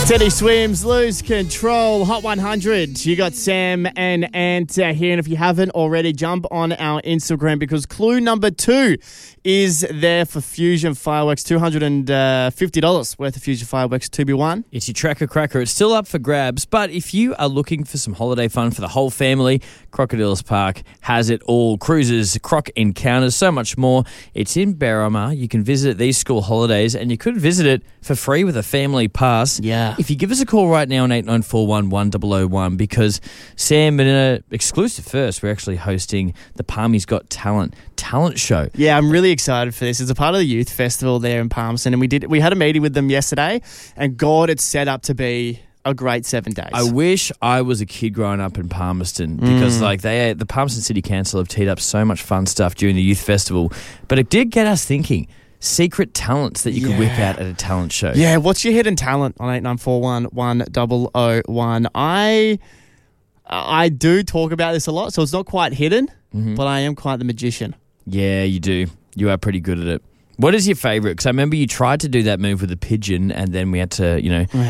Teddy Swims, Lose Control, Hot 100. You got Sam and Ant here. And if you haven't already, jump on our Instagram because clue number 2 is there for Fusion Fireworks. $250 worth of Fusion Fireworks to be won. It's your Tracker Cracker. It's still up for grabs, but if you are looking for some holiday fun for the whole family, Crocodiles Park has it all. Cruises, croc encounters, so much more. It's in Berrima. You can visit these school holidays and you could visit it for free with a family pass. Yeah. If you give us a call right now on 8941 1001 because Sam, in an exclusive first, we're actually hosting the Palmies Got Talent show. Yeah, I'm really excited for this. It's a part of the youth festival there in Palmerston, and we had a meeting with them yesterday, and God, it's set up to be a great 7 days. I wish I was a kid growing up in Palmerston because the Palmerston City Council have teed up so much fun stuff during the youth festival, but it did get us thinking. Secret talents that you could whip out at a talent show. Yeah, what's your hidden talent on 8941 1001? I do talk about this a lot, so it's not quite hidden, but I am quite the magician. Yeah, you do. You are pretty good at it. What is your favourite? Because I remember you tried to do that move with a pigeon and then we had to,